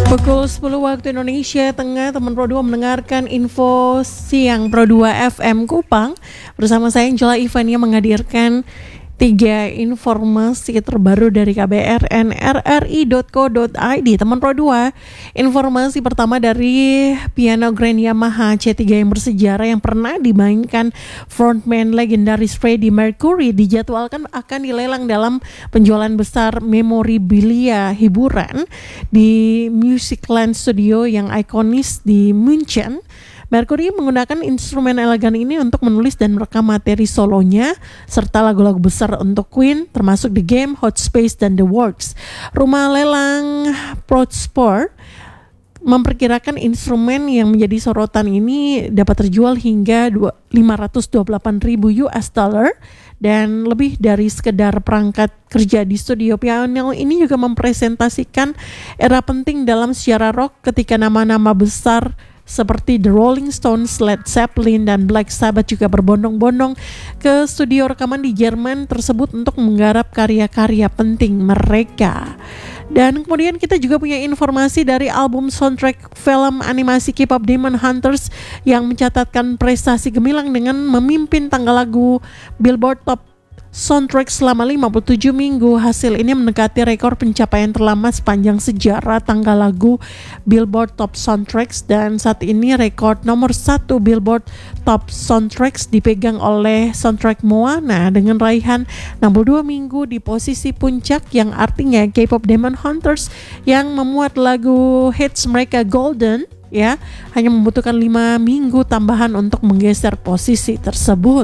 Pukul 10 waktu Indonesia Tengah, teman Pro 2 mendengarkan info siang Pro 2 FM Kupang. Bersama saya Angela Ivania menghadirkan 3 informasi terbaru dari KBRN rri.co.id. Teman Pro 2, informasi pertama dari piano grand Yamaha C3 yang bersejarah yang pernah dimainkan frontman legendaris Freddie Mercury dijadwalkan akan dilelang dalam penjualan besar memorabilia hiburan di Musicland Studio yang ikonis di München. Mercury menggunakan instrumen elegan ini untuk menulis dan merekam materi solonya serta lagu-lagu besar untuk Queen termasuk The Game, Hot Space, dan The Works. Rumah lelang Prospor memperkirakan instrumen yang menjadi sorotan ini dapat terjual hingga 528.000 US dollar dan lebih dari sekedar perangkat kerja di studio. Piano ini juga mempresentasikan era penting dalam sejarah rock ketika nama-nama besar seperti The Rolling Stones, Led Zeppelin, dan Black Sabbath juga berbondong-bondong ke studio rekaman di Jerman tersebut untuk menggarap karya-karya penting mereka. Dan kemudian kita juga punya informasi dari album soundtrack film animasi K-pop Demon Hunters yang mencatatkan prestasi gemilang dengan memimpin tanggal lagu Billboard Top Soundtrack selama 57 minggu. Hasil ini mendekati rekor pencapaian terlama sepanjang sejarah tanggal lagu Billboard Top Soundtracks, dan saat ini rekor nomor 1 Billboard Top Soundtracks dipegang oleh soundtrack Moana dengan raihan 62 minggu di posisi puncak, yang artinya K-pop Demon Hunters yang memuat lagu hits mereka Golden hanya membutuhkan 5 minggu tambahan untuk menggeser posisi tersebut.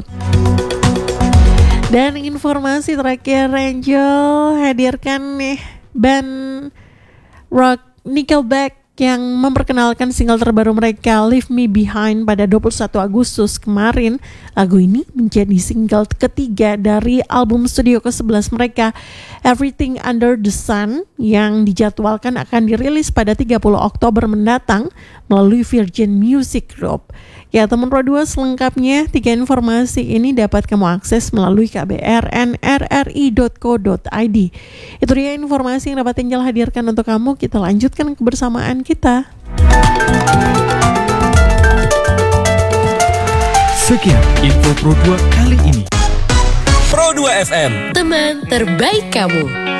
Dan informasi terakhir, Angel hadirkan nih band rock Nickelback yang memperkenalkan single terbaru mereka Leave Me Behind pada 21 Agustus kemarin. Lagu ini menjadi single ketiga dari album studio ke-11 mereka Everything Under the Sun yang dijadwalkan akan dirilis pada 30 Oktober mendatang melalui Virgin Music Group. Ya teman Pro 2, selengkapnya 3 informasi ini dapat kamu akses melalui kbrn rri.co.id. Itu dia informasi yang dapat Angel hadirkan untuk kamu. Kita lanjutkan kebersamaan kita. Sekian info Pro 2 kali ini. Pro 2 FM, teman terbaik kamu.